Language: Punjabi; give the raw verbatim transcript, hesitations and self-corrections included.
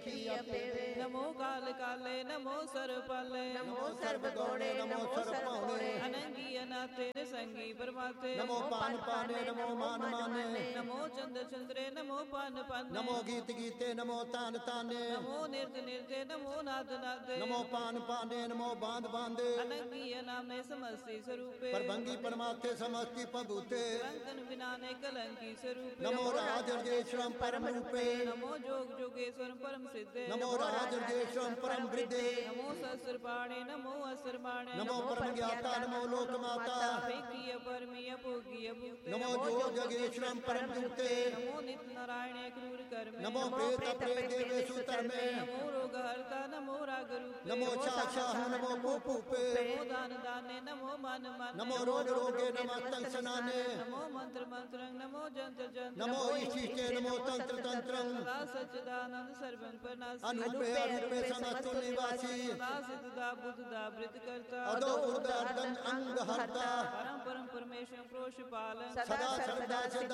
ਵੇਖੀ ਆਪੇ। ਨਮੋ ਕਾਲ ਕਾਲੇ ਨਮੋ ਸਰਪਾਲੇ ਨਮੋ ਸਰਬ ਗੋੜੇ ਨਮੋ ਸਰਬ ਭਾਉਣੇ। ਅਨੰਗੀ ਅਨਾਤੇ ਸੰਗੀ ਪਰਮਾਤੇ ਨਮੋ ਪਾਨ ਪਾਨੇ ਨਮੋ ਮਾਨ ਮਾਨੇ। ਨਮੋ ਚੰਦ ਚੰਦਰੇ ਨਮੋ ਪਾਨ ਪਾਨੇ। ਨਮੋ ਗੀਤ ਗੀਤੇ ਨਮੋ ਤਾਨ ਤਾਨੇ। ਨਮੋ ਨਿਰਤ ਨਿਰਤੇ ਨਮੋ ਨਾਦ ਨਾਦੇ। ਨਮੋ ਪਾਨ ਪਾਨੇ ਨਮੋ ਬਾਂਧ ਬਾਂਧੇ। ਅਨੰਗੀ ਅਨਾਮੇ ਸਮਸਤੀ ਸਰੂਪੇ ਪਰਭੰਗੀ ਪਰਮਾਤੇ ਸਮਸਤੀ ਪਭੂਤੇ। ਕਲੰਕਨ ਬਿਨਾਨੇ ਕਲੰਕੀ ਸਰੂਪੇ। ਨਮੋ ਰਾਜ ਰਜੇਸ਼ਵਰਮ ਪਰਮ ਰੂਪੇ। ਨਮੋ ਜੋਗ ਜੋਗੇਸ਼ਵਰ ਪਰਮ ਸਿੱਧੇ। ਨਮੋ ਰਾਜ ਰਜੇਸ਼ਵਰਮ ਪਰਮ ਬ੍ਰਿਧੇ। ਨਮੋ ਸਸਰ ਪਾਣੇ ਨਮੋ ਅਸਰ ਬਾਣੇ। ਨਮੋ ਪਰਮ ਗਿਆਤਾ ਨਮੋ ਲੋਕ ਮਾਤਾ। ਭੇਕੀय ਪਰਮੀय ਭੋਗੀय ਭੂਤੇ। ਨਮੋ ਜੋ ਜਗੇਸ਼ਵਰਮ ਪਰਮ ਦੂਤੇ। ਨਮੋ ਨਿਤ ਨਾਰਾਇਣੇ ਕਰੂਰ ਕਰਮੇ। ਨਮੋ ਪ੍ਰੇਤ ਪ੍ਰੇਤ ਦੇਵੇਸ਼ੂ ਧਰਮੇ। ਨਮੋ ਰੋਗ ਹਰਤਾ ਨਮੋ ਰਾਗ ਰੂਪੇ। ਨਮੋ ਛਾਛਾਹੁ ਨਮੋ ਭੂ ਭੂਪੇ। ਨਮੋ ਦਾਨ ਦਾਨੇ ਨਮੋ ਮਨ ਮਨ। ਨਮੋ ਰੋਗ ਰੋਗੇ ਨਮੋ ਤੰਗ ਸਨਾਨੇ। ਨਮੋ ਮੰਤਰ ਮੰਤਰੰ ਨਮੋ ਜੰਤਰ ਜੰਤਰ। ਨਮੋ ਈਸ਼ੀਸ਼ੇ ਨਮੋ ਤੰਤਰ ਤੰਤਰੰ। ਸਦਾ ਸਚਿਦਾਨੰਦ ਸਰਵੰ ਪਰਨਾਸੀ। ਅਨੂਪੇ ਅਨੂਪੇ ਸਮਸਤੁ ਨਿਵਾਸੀ। ਸਦਾ ਸਿੱਧਦਾ ਬੁੱਧਦਾ ਬ੍ਰਿਤ ਕਰਤਾ। ਅਦੋ ਉਰਦ ਅਰਦਨ ਅੰਗ ਹਰਤਾ। ਪਰਮ ਪਰਮ ਪਰਮੇਸ਼ਵਰ ਪ੍ਰੋਸ਼ ਪਾਲਨ। ਸਦਾ ਸਰਦਾ